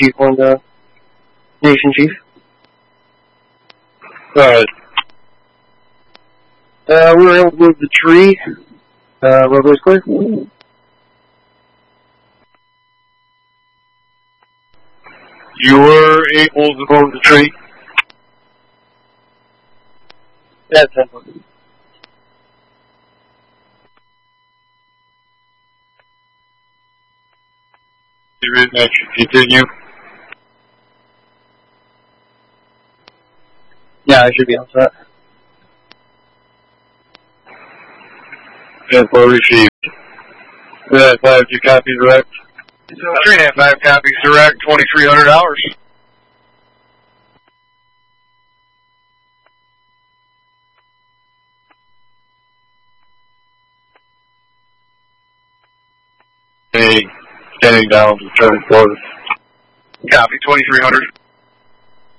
Chief on the Nation Chief. Alright. We were able to move the tree. Roadway's clear. You were able to move the tree? That's simple. Continue. Yeah, I should be all set. Info received. 3.5 copies direct. 3.5 copies direct, $2,300. Hey, standing down to turn quarters. Copy, 2,300.